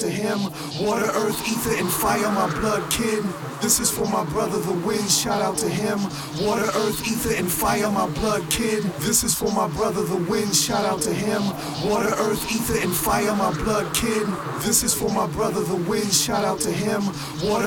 to him. Water, earth, ether, and fire, my blood, kid. This is for my brother, the wind, shout out to him. Water, earth, ether, and fire, my blood, kid. This is for my brother, the wind, shout out to him. Water, earth, ether, and fire, my blood, kid. This is for my brother, the wind, shout out to him. Water,